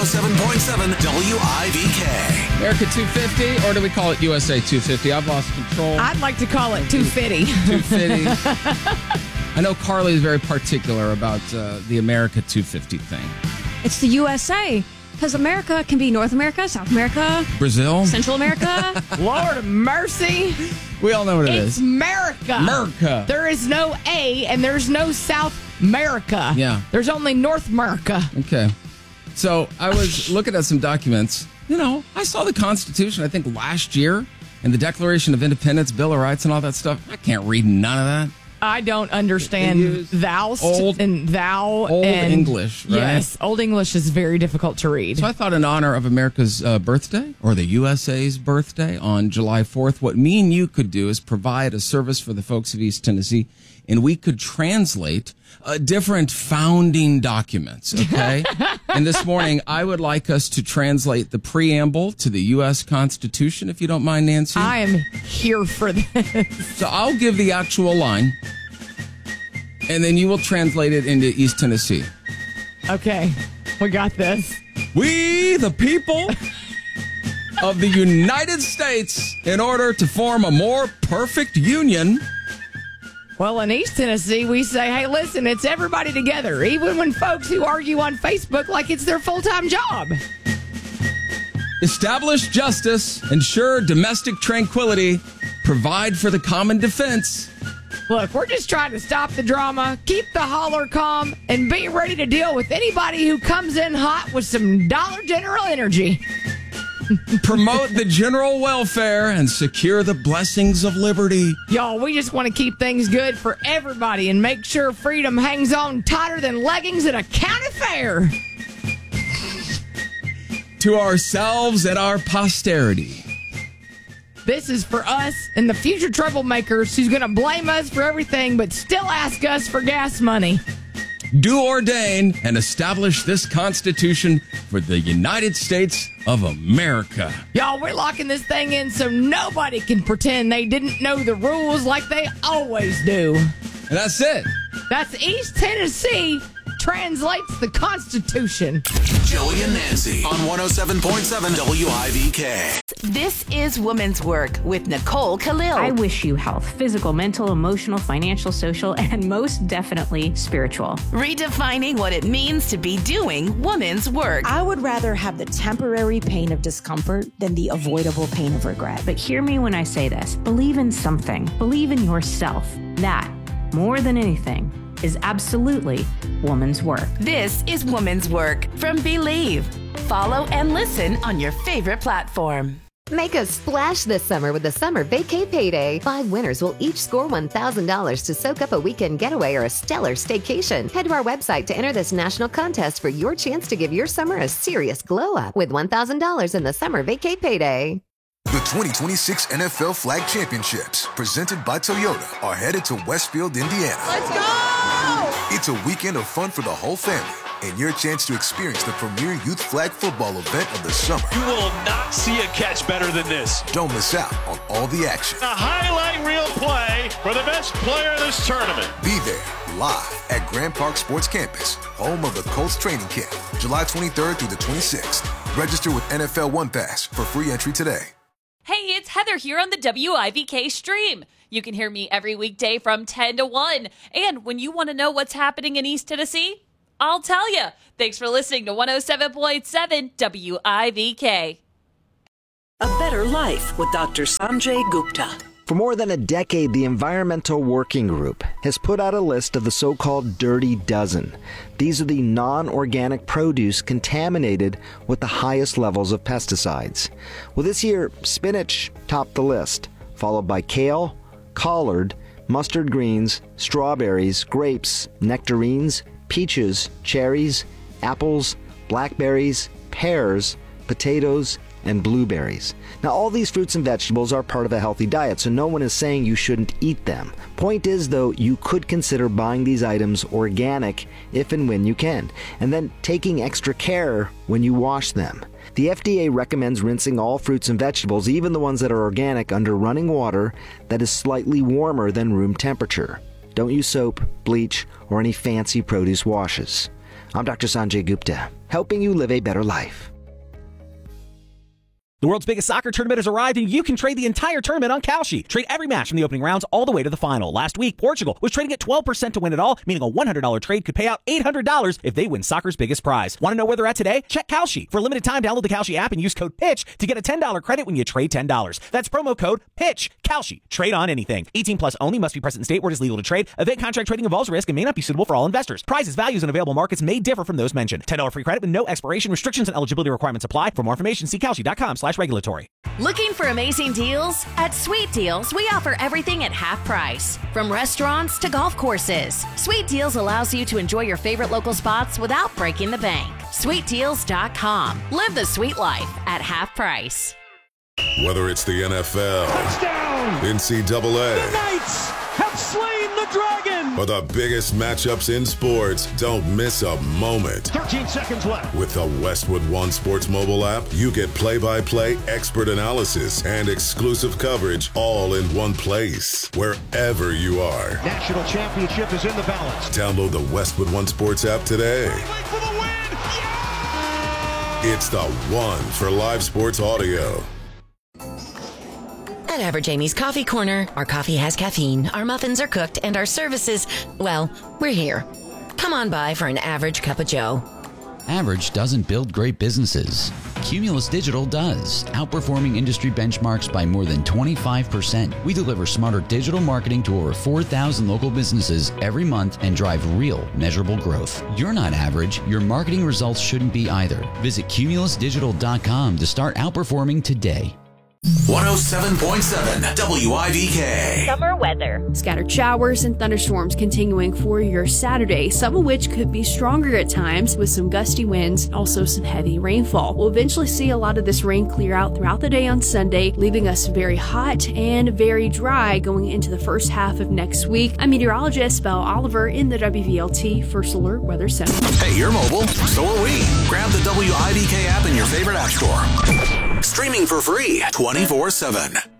107.7 WIVK. America 250, or do we call it USA 250? I've lost control. I'd like to call it 250. 250. I know Carly is very particular about the America 250 thing. It's the USA. Because America can be North America, South America, Brazil, Central America. Lord of mercy. We all know what it It's is. America. America. There is no A and there's no South America. Yeah. There's only North America. Okay. So I was looking at some documents. You know, I saw the Constitution, I think, last year, and the Declaration of Independence, Bill of Rights, and all that stuff. I can't read none of that. I don't understand thou'st and thou. Old English, right? Yes, Old English is very difficult to read. So I thought in honor of America's birthday, or the USA's birthday on July 4th, what me and you could do is provide a service for the folks of East Tennessee, and we could translate different founding documents, okay? And this morning, I would like us to translate the preamble to the U.S. Constitution, if you don't mind, Nancy. I am here for this. So I'll give the actual line, and then you will translate it into East Tennessee. Okay, we got this. We, the people of the United States, in order to form a more perfect union. Well, in East Tennessee, we say, hey, listen, it's everybody together, even when folks who argue on Facebook like it's their full-time job. Establish justice, ensure domestic tranquility, provide for the common defense. Look, we're just trying to stop the drama, keep the holler calm, and be ready to deal with anybody who comes in hot with some Dollar General energy. Promote the general welfare and secure the blessings of liberty. Y'all, we just want to keep things good for everybody and make sure freedom hangs on tighter than leggings at a county fair. To ourselves and our posterity. This is for us and the future troublemakers who's going to blame us for everything but still ask us for gas money. Do ordain and establish this Constitution for the United States of America. Y'all, we're locking this thing in so nobody can pretend they didn't know the rules like they always do. And that's it. That's East Tennessee translates the Constitution. Joey and Nancy on 107.7 WIVK. This is Women's Work with Nicole Khalil. I wish you health, physical, mental, emotional, financial, social, and most definitely spiritual. Redefining what it means to be doing women's work. I would rather have the temporary pain of discomfort than the avoidable pain of regret. But hear me when I say this. Believe in something. Believe in yourself. That, more than anything, is absolutely woman's work. This is Women's Work from Believe. Follow and listen on your favorite platform. Make a splash this summer with the Summer Vacay Payday. 5 winners will each score $1,000 to soak up a weekend getaway or a stellar staycation. Head to our website to enter this national contest for your chance to give your summer a serious glow up with $1,000 in the Summer Vacay Payday. The 2026 NFL Flag Championships, presented by Toyota, are headed to Westfield, Indiana. Let's go! It's a weekend of fun for the whole family and your chance to experience the premier youth flag football event of the summer. You will not see a catch better than this. Don't miss out on all the action. A highlight reel play for the best player in this tournament. Be there live at Grand Park Sports Campus, home of the Colts training camp, July 23rd through the 26th. Register with NFL One Pass for free entry today. Hey, it's Heather here on the WIVK stream. You can hear me every weekday from 10 to 1. And when you want to know what's happening in East Tennessee, I'll tell you. Thanks for listening to 107.7 WIVK. A Better Life with Dr. Sanjay Gupta. For more than a decade, the Environmental Working Group has put out a list of the so-called Dirty Dozen. These are the non-organic produce contaminated with the highest levels of pesticides. Well, this year, spinach topped the list, followed by kale, collard, mustard greens, strawberries, grapes, nectarines, peaches, cherries, apples, blackberries, pears, potatoes, and blueberries. Now, all these fruits and vegetables are part of a healthy diet, so no one is saying you shouldn't eat them. Point is, though, you could consider buying these items organic if and when you can, and then taking extra care when you wash them. The FDA recommends rinsing all fruits and vegetables, even the ones that are organic, under running water that is slightly warmer than room temperature. Don't use soap, bleach, or any fancy produce washes. I'm Dr. Sanjay Gupta, helping you live a better life. The world's biggest soccer tournament has arrived, and you can trade the entire tournament on Kalshi. Trade every match from the opening rounds all the way to the final. Last week, Portugal was trading at 12% to win it all, meaning a $100 trade could pay out $800 if they win soccer's biggest prize. Want to know where they're at today? Check Kalshi. For a limited time, download the Kalshi app and use code PITCH to get a $10 credit when you trade $10. That's promo code PITCH. Kalshi. Trade on anything. 18 plus only. Must be present in state where it is legal to trade. Event contract trading involves risk and may not be suitable for all investors. Prices, values, and available markets may differ from those mentioned. $10 free credit with no expiration. Restrictions and eligibility requirements apply. For more information, see Kalshi.com/regulatory. Looking for amazing deals? At Sweet Deals, we offer everything at half price. From restaurants to golf courses. Sweet Deals allows you to enjoy your favorite local spots without breaking the bank. SweetDeals.com. Live the sweet life at half price. Whether it's the NFL, touchdown, NCAA, the Knights have slain the Dragon, or the biggest matchups in sports, don't miss a moment. 13 seconds left. With the Westwood One Sports mobile app, you get play-by-play expert analysis and exclusive coverage all in one place, wherever you are. National championship is in the balance. Download the Westwood One Sports app today. For the win! Yeah! It's the one for live sports audio. At Average Amy's Coffee Corner, our coffee has caffeine, our muffins are cooked, and our services, well, we're here. Come on by for an average cup of joe. Average doesn't build great businesses. Cumulus Digital does, outperforming industry benchmarks by more than 25%. We deliver smarter digital marketing to over 4,000 local businesses every month and drive real, measurable growth. You're not average. Your marketing results shouldn't be either. Visit cumulusdigital.com to start outperforming today. 107.7 WIVK. Summer weather. Scattered showers and thunderstorms continuing for your Saturday, some of which could be stronger at times with some gusty winds and also some heavy rainfall. We'll eventually see a lot of this rain clear out throughout the day on Sunday, leaving us very hot and very dry going into the first half of next week. I'm meteorologist Belle Oliver in the WVLT First Alert Weather Center. Hey, you're mobile. So are we. Grab the WIVK app in your favorite app store. Streaming for free 24/7.